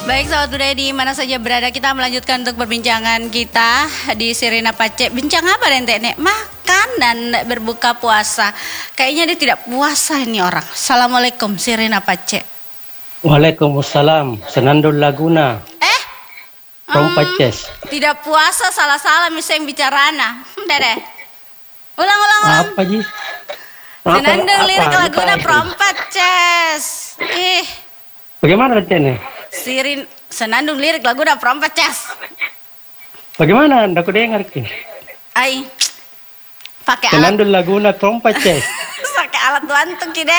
Baik sahabat budaya di mana saja berada, kita melanjutkan untuk perbincangan kita di Sirina Pace. Bincang apa Rente nek? Makan dan berbuka puasa. Kayaknya dia tidak puasa ini orang. Assalamualaikum Sirina Pace. Waalaikumsalam. Senandung Laguna. From Paces. Tidak puasa, salah-salah misalnya bicarana. Dede. Ulang. Apa Ji? Senandung lirik Laguna from Paces. Bagaimana Rente? Senandung lirik Laguna from Paces. Bagaimana? Aku dengar ki. Ai. Pakai alat. Senandung Laguna from Paces. Pakai alat bantu kide.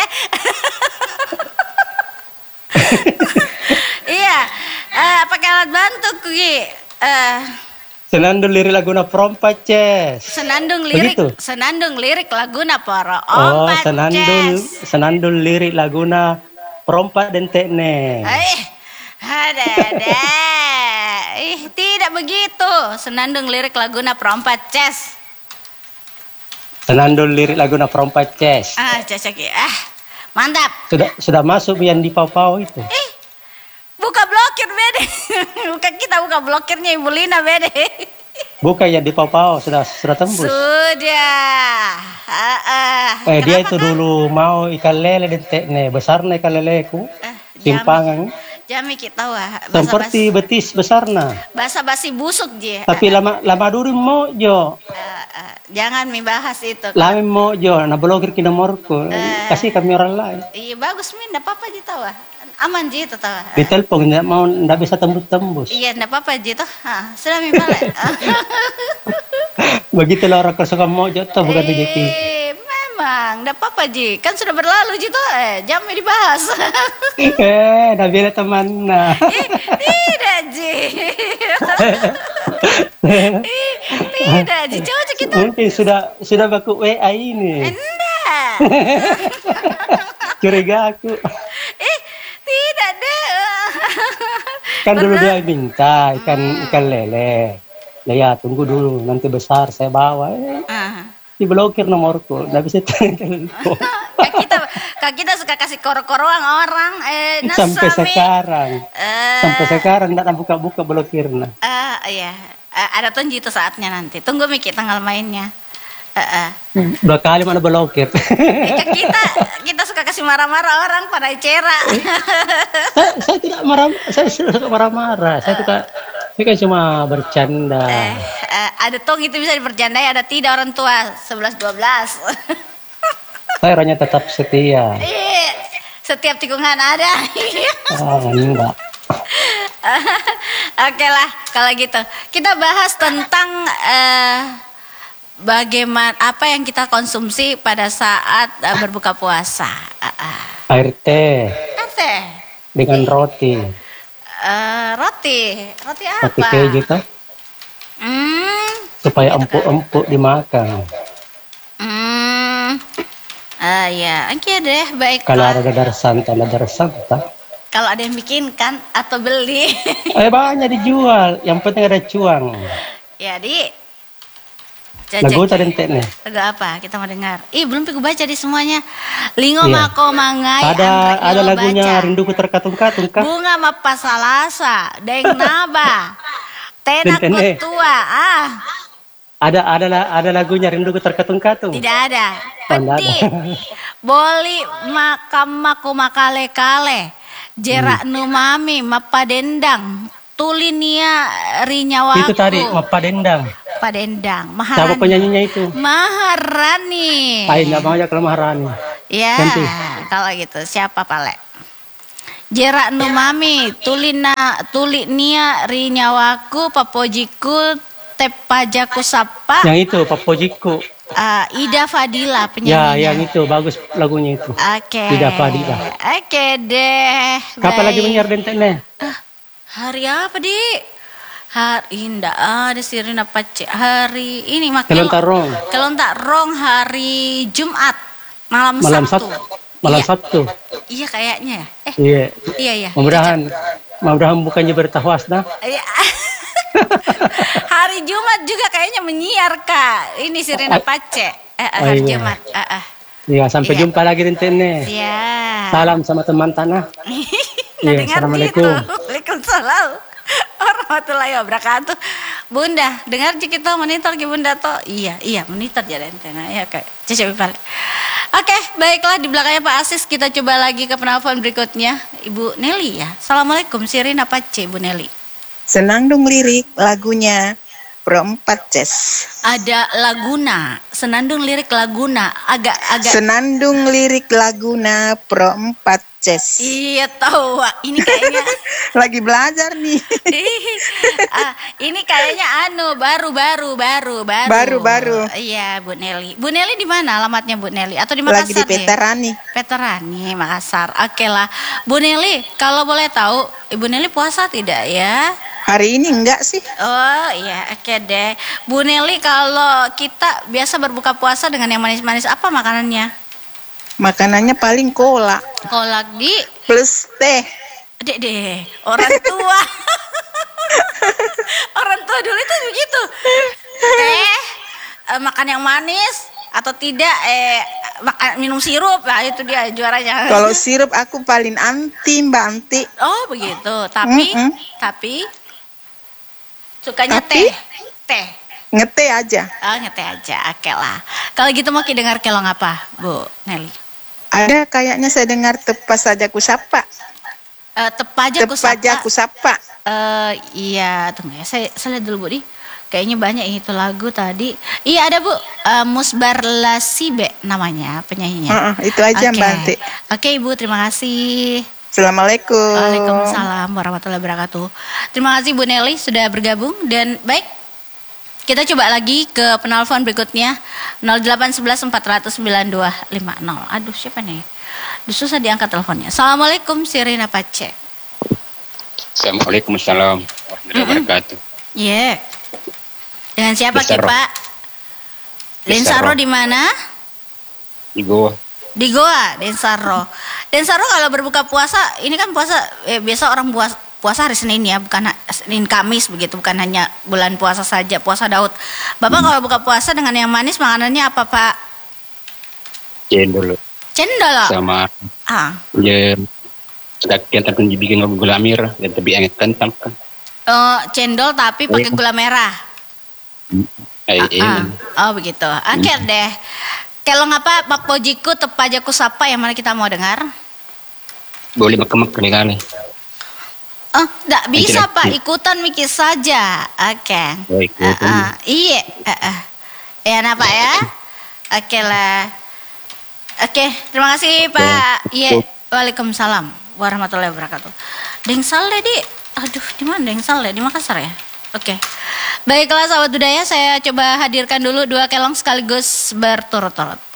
Iya. Pakai alat bantu ki. Senandung lirik Laguna from Paces. Senandung lirik. Begitu? Senandung lirik Laguna para Oh, Paces. senandung lirik Laguna from Padentekne. Ada. Tidak begitu. Senandung lirik Laguna from Paces. Senandung lirik Laguna from Paces. Cocok ya. Mantap. Sudah masuk yang di Pau-Pau itu. Buka blokir bede. Bukan kita buka blokirnya Ibu Lina bede. Bukan yang di Pau-Pau, sudah tembus. Sudah. Dia itu dulu mau ikan lele Dentekne, besarnya ikan leleku. Simpangan. Jami kita wah. Seperti betis besarnya. Basa-basi busuk je. Tapi lama dulu mojo. Jangan membahas itu. Lama mojo, na blogger ki nomorku. Kasih kami orang lain. Iya bagus min, enggak apa-apa je tawa. Aman je itu tawa. Di telepon enggak bisa tembus. Iya, enggak apa-apa je tuh. Sudah mimbala. Begitulah orang kesuka mojo tuh bukan rezeki. Memang, enggak apa-apa ji. Kan sudah berlalu ji tuh. Jamnya dibahas. Nabila teman. Tidak ji. Tidak ji. Coba kita. Mungkin sudah baku WA ini. Enggak. Curiga aku. Tidak deh. Kan dulu dia minta ikan lele. Ya tunggu dulu nanti besar saya bawa. Diblokir nomorku, nggak bisa telepon. Kak kita suka kasih koro-koroan orang. Sampai sekarang nggak buka blokirnya. Iya, ada tunjuk itu saatnya nanti. Tunggu mikir tanggal mainnya. 2 kali mana blokir. Kita suka kasih marah-marah orang pada cera. Saya tidak marah, saya suka marah-marah. Saya kan cuma bercanda. Ada tong itu bisa dipercandai, ada tidak orang tua 11-12. Saya orangnya tetap setia. Setiap tikungan ada. Enggak. Oke lah kalau gitu. Kita bahas tentang bagaimana apa yang kita konsumsi pada saat berbuka puasa. Air teh. Dengan roti. Roti apa? Roti keju tuh. Supaya empuk-empuk dimakan. Ya, oke deh, baik. Kalau ada dadar santan. Kalau ada yang bikin kan atau beli. Banyak dijual. Yang penting ada cuang. Ya, lagu tadi nih. Lagu apa? Kita mau dengar. Belum aku baca di semuanya. Lingo mako mangai. Ada lagunya baca. Rinduku terkatung-katung kah? Bunga mapa salasa, deng naba. Tenak tua. Ada lagunya Rinduku terkatung-katung. Tidak ada. Peti. Boli makam mako makale-kale. Jerak numami mapa dendang. Tulinia rinyawaku. Itu tadi mapa dendang. Padendang, Maharani. Siapa penyanyinya itu? Maharani. Nggak mau ya kalau Maharani. Ya, ganti. Kalau gitu siapa Pale? Jerak numami, tulinia rinyawaku, papojiku, tepajaku sapa. Yang itu papojiku. Ida Fadila penyanyinya. Ya, yang itu bagus lagunya itu. Oke. Ida Fadila. Oke deh. Kapan lagi menyiar Dentekne? Hari apa di? Hari indah ada Sirina Pace. Hari ini Kelontak Rong hari Jumat malam Sabtu. Sabtu. Iya kayaknya ya. Iya. Mudah-mudahan bukannya bertahwas nah. Hari Jumat juga kayaknya menyiar Kak. Ini Sirina Pace. Hari Jumat. Iya, sampai jumpa lagi Dentekne. Iya. Salam sama teman tanah. Assalamualaikum. Waalaikumsalam. Waalaikumsalam warahmatullahi wabarakatuh. Bunda, dengar kita monitor ki Bunda toh? Iya, monitor jadi antena. Ya kayak cecep balik. Oke, baiklah di belakangnya Pak Asis kita coba lagi ke penelpon berikutnya. Ibu Nelly ya. Assalamualaikum, Sirina Pace, Bu Nelly. Senandung lirik lagunya Pro 4 Ces. Ada Laguna, senandung lirik Laguna, agak Senandung lirik Laguna Pro 4 Ces. Iya tahu, Wak. Ini kayaknya lagi belajar nih. Ini kayaknya baru. Iya, Bu Nelly. Bu Nelly di mana alamatnya Bu Nelly? Atau di Makassar? Lagi di Veterani. Veterani, Makassar. Oke lah. Bu Nelly, kalau boleh tahu, Ibu Nelly puasa tidak ya? Hari ini enggak sih. Oh iya, oke deh. Bu Nelly, kalau kita biasa berbuka puasa dengan yang manis-manis, apa makanannya? Makanannya paling kolak. Kolak plus teh. Deh, orang tua. Orang tua dulu itu begitu. Teh, makan yang manis atau tidak makan minum sirup. Nah, itu dia juaranya. Kalau sirup aku paling anti, Mbak Anti. Oh, begitu. Tapi sukanya teh. Ngeteh aja. Oh, ngeteh aja. Oke lah. Kalau gitu mau dengar kelong apa, Bu Nelly? Ada kayaknya saya dengar tepat saja ku sapa. Tepaja ku sapa. Iya, tunggu ya. Saya lihat dulu Bu di. Kayaknya banyak yang itu lagu tadi. Iya ada Bu. Musbar Lasibe namanya penyanyinya. Itu aja Mbak Anti. Oke Ibu, terima kasih. Assalamualaikum. Waalaikumsalam warahmatullahi wabarakatuh. Terima kasih Bu Nelly sudah bergabung. Dan baik, kita coba lagi ke penelpon berikutnya 0811 400 9250. Aduh, siapa nih? Susah diangkat teleponnya. Assalamualaikum, Sirina Pace. Assalamualaikum warahmatullahi wabarakatuh. Iya. Dengan siapa Ki Pak? Densaro di mana? Di Goa. Di Goa, Densaro. Densaro kalau berbuka puasa, ini kan puasa biasa orang puasa hari Senin ya, bukan Senin Kamis begitu, bukan hanya bulan puasa saja, puasa Daud. Bapak kalau buka puasa dengan yang manis makanannya apa Pak? Cendol. Sama ya kita pun dibikin gula merah dan tapi anget kentang kan. Oh, cendol tapi pakai gula merah. Oh begitu. Akhir deh. Kelong apa Pak Pojiku tepajaku sapa yang mana kita mau dengar? Boleh makan kali. Oh, enggak bisa Pak, ikutan mikir saja. Oke. Iya, ya nah Pak ya. Oke lah. Oke, terima kasih Pak. Iya, waalaikumsalam warahmatullahi wabarakatuh. Dengsal deh di mana Dengsal deh? Di Makassar ya? Oke. Baiklah sahabat budaya, saya coba hadirkan dulu 2 kelong sekaligus berturut-turut.